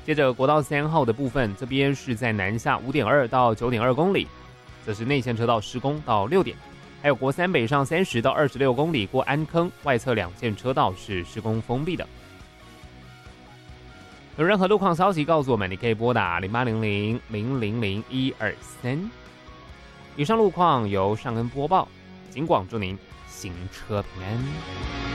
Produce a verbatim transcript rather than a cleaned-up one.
接着国道三号的部分，这边是在南下 五点二 到 九点二 公里，则是内线车道施工到六点。还有国三北上三十到二十六公里过安坑，外侧两线车道是施工封闭的。有任何路况消息告诉我们，你可以拨打零八零零零零零一二三。以上路况由尚恩播报，警广祝您行车平安。